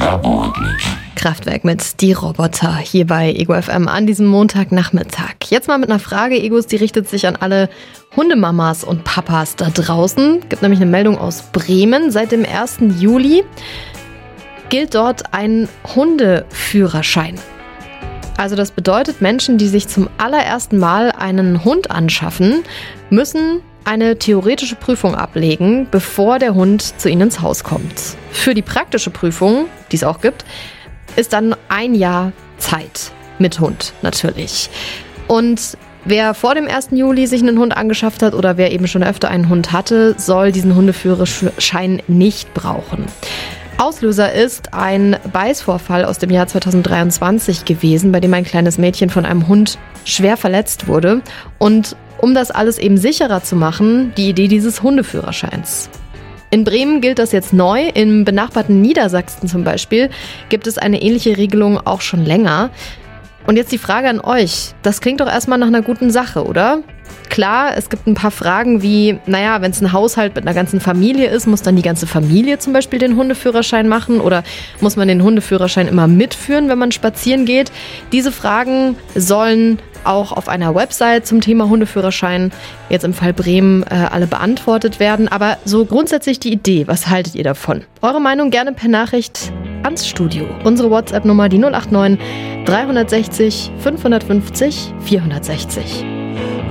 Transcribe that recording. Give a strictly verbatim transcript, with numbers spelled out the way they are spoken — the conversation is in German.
Kraftwerk mit Die Roboter hier bei Ego F M an diesem Montagnachmittag. Jetzt mal mit einer Frage, Egos, die richtet sich an alle Hundemamas und Papas da draußen. Gibt nämlich eine Meldung aus Bremen. Seit dem ersten Juli gilt dort ein Hundeführerschein. Also das bedeutet, Menschen, die sich zum allerersten Mal einen Hund anschaffen, müssen eine theoretische Prüfung ablegen, bevor der Hund zu ihnen ins Haus kommt. Für die praktische Prüfung, die es auch gibt, ist dann ein Jahr Zeit. Mit Hund natürlich. Und wer vor dem ersten Juli sich einen Hund angeschafft hat oder wer eben schon öfter einen Hund hatte, soll diesen Hundeführerschein nicht brauchen. Auslöser ist ein Beißvorfall aus dem Jahr zweitausenddreiundzwanzig gewesen, bei dem ein kleines Mädchen von einem Hund schwer verletzt wurde. Und um das alles eben sicherer zu machen, die Idee dieses Hundeführerscheins. In Bremen gilt das jetzt neu. Im benachbarten Niedersachsen zum Beispiel gibt es eine ähnliche Regelung auch schon länger. Und jetzt die Frage an euch. Das klingt doch erstmal nach einer guten Sache, oder? Klar, es gibt ein paar Fragen wie, naja, wenn es ein Haushalt mit einer ganzen Familie ist, muss dann die ganze Familie zum Beispiel den Hundeführerschein machen oder muss man den Hundeführerschein immer mitführen, wenn man spazieren geht? Diese Fragen sollen auch auf einer Website zum Thema Hundeführerschein, jetzt im Fall Bremen, äh, alle beantwortet werden. Aber so grundsätzlich die Idee, was haltet ihr davon? Eure Meinung gerne per Nachricht ans Studio. Unsere WhatsApp-Nummer die null acht neun, drei sechs null, fünf fünf null, vier sechs null.